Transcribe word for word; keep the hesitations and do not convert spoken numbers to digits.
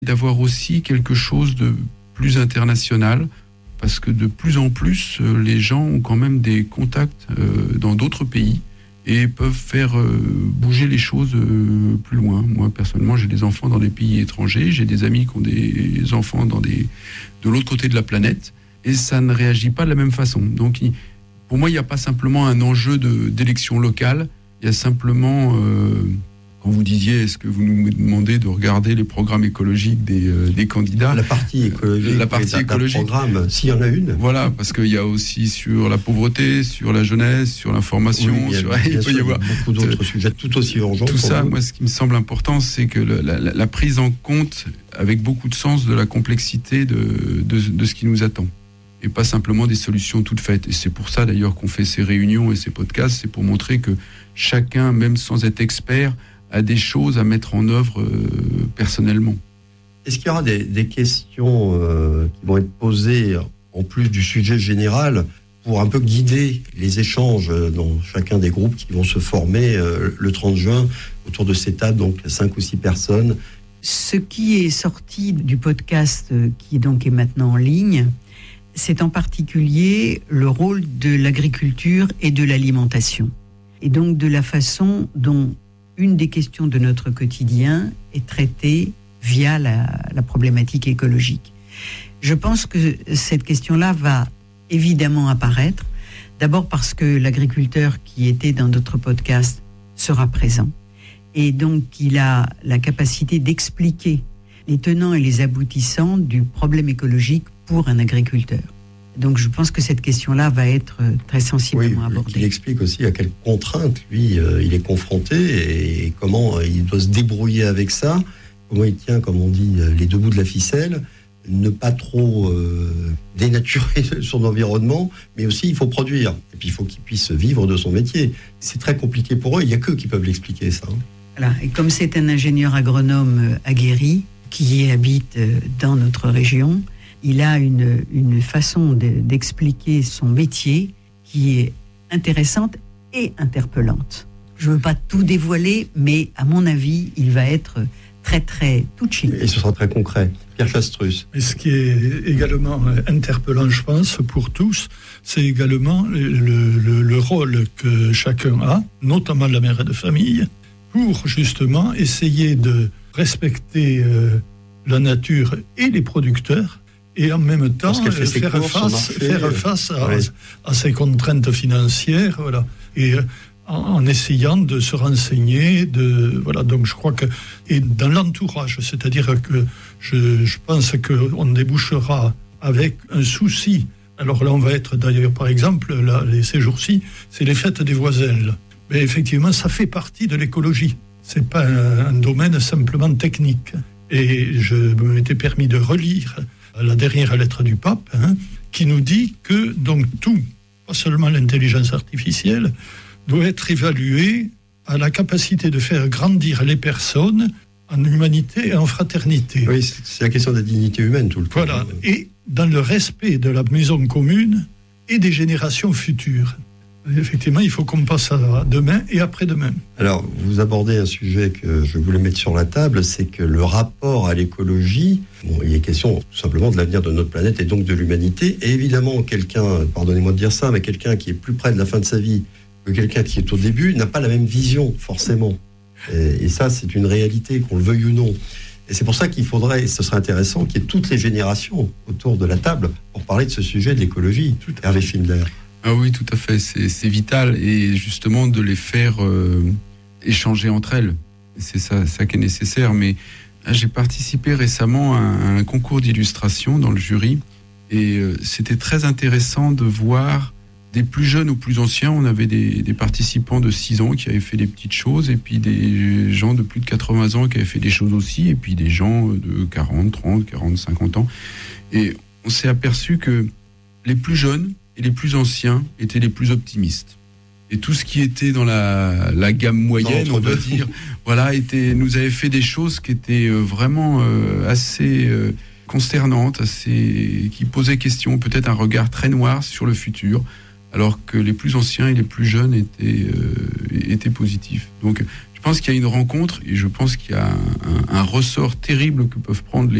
d'avoir aussi quelque chose de plus international, parce que de plus en plus, les gens ont quand même des contacts euh, dans d'autres pays et peuvent faire euh, bouger les choses euh, plus loin. Moi, personnellement, j'ai des enfants dans des pays étrangers, j'ai des amis qui ont des enfants dans des, de l'autre côté de la planète, et ça ne réagit pas de la même façon. Donc, il, pour moi, il n'y a pas simplement un enjeu de, d'élection locale, il y a simplement... Euh, Quand vous disiez, est-ce que vous nous demandez de regarder les programmes écologiques des, euh, des candidats ? La partie écologique, la partie écologique. Programme, s'il y en a une. Voilà, parce qu'il y a aussi sur la pauvreté, sur la jeunesse, sur l'information, oui, sur... il, il peut y avoir beaucoup d'autres sujets tout aussi urgents. Tout ça, vous. moi, ce qui me semble important, c'est que le, la, la prise en compte, avec beaucoup de sens, de la complexité de, de, de ce qui nous attend. Et pas simplement des solutions toutes faites. Et c'est pour ça, d'ailleurs, qu'on fait ces réunions et ces podcasts, c'est pour montrer que chacun, même sans être expert, a des choses à mettre en œuvre euh, personnellement. Est-ce qu'il y aura des, des questions euh, qui vont être posées en plus du sujet général pour un peu guider les échanges dans chacun des groupes qui vont se former euh, le trente juin autour de ces tables, donc cinq ou six personnes? Ce qui est sorti du podcast qui donc est maintenant en ligne, c'est en particulier le rôle de l'agriculture et de l'alimentation. Et donc de la façon dont une des questions de notre quotidien est traitée via la, la problématique écologique. Je pense que cette question-là va évidemment apparaître, d'abord parce que l'agriculteur qui était dans notre podcast sera présent, et donc il a la capacité d'expliquer les tenants et les aboutissants du problème écologique pour un agriculteur. Donc je pense que cette question-là va être très sensiblement oui, abordée. Il explique aussi à quelles contraintes, lui, euh, il est confronté et comment euh, il doit se débrouiller avec ça, comment il tient, comme on dit, les deux bouts de la ficelle, ne pas trop euh, dénaturer son environnement, mais aussi il faut produire. Et puis il faut qu'il puisse vivre de son métier. C'est très compliqué pour eux, il n'y a qu'eux qui peuvent l'expliquer, ça. Voilà. Et comme c'est un ingénieur agronome aguerri qui habite dans notre région, il a une, une façon de, d'expliquer son métier qui est intéressante et interpellante. Je ne veux pas tout dévoiler, mais à mon avis, il va être très, très touchy. Et ce sera très concret. Pierre Chastrus. Et ce qui est également interpellant, je pense, pour tous, c'est également le, le, le rôle que chacun a, notamment la mère de famille, pour justement essayer de respecter euh, la nature et les producteurs, et en même temps faire courses, face, marché, faire face à, ouais. à ces contraintes financières, voilà, et en, en essayant de se renseigner, de voilà. Donc je crois que et dans l'entourage, c'est-à-dire que je, je pense qu'on débouchera avec un souci. Alors là, on va être d'ailleurs, par exemple, là, les, ces jours-ci, c'est les fêtes des voisins. Là. Mais effectivement, ça fait partie de l'écologie. C'est pas un, un domaine simplement technique. Et je me m'étais permis de relire la dernière lettre du pape, hein, qui nous dit que donc tout, pas seulement l'intelligence artificielle, doit être évalué à la capacité de faire grandir les personnes en humanité et en fraternité. Oui, c'est la question de la dignité humaine tout le temps. Voilà, et dans le respect de la maison commune et des générations futures. Effectivement, il faut qu'on passe à demain et après-demain. Alors, vous abordez un sujet que je voulais mettre sur la table, c'est que le rapport à l'écologie, bon, il est question tout simplement de l'avenir de notre planète et donc de l'humanité. Et évidemment, quelqu'un, pardonnez-moi de dire ça, mais quelqu'un qui est plus près de la fin de sa vie que quelqu'un qui est au début, n'a pas la même vision, forcément. Et, et ça, c'est une réalité, qu'on le veuille ou non. Et c'est pour ça qu'il faudrait, et ce serait intéressant, qu'il y ait toutes les générations autour de la table pour parler de ce sujet de l'écologie. Hervé Schindler. Ah oui, tout à fait, c'est, c'est vital, et justement de les faire euh, échanger entre elles. C'est ça, ça qui est nécessaire. Mais là, j'ai participé récemment à un, à un concours d'illustration dans le jury, et euh, c'était très intéressant de voir des plus jeunes aux plus anciens. On avait des, des participants de six ans qui avaient fait des petites choses, et puis des gens de plus de quatre-vingts ans qui avaient fait des choses aussi, et puis des gens de quarante, trente, quarante, cinquante ans. Et on s'est aperçu que les plus jeunes et les plus anciens étaient les plus optimistes. Et tout ce qui était dans la, la gamme moyenne, on va dire, voilà, était, nous avait fait des choses qui étaient vraiment euh, assez euh, consternantes, assez, qui posaient question, peut-être un regard très noir sur le futur, alors que les plus anciens et les plus jeunes étaient, euh, étaient positifs. Donc, je Je pense qu'il y a une rencontre et je pense qu'il y a un, un, un ressort terrible que peuvent prendre les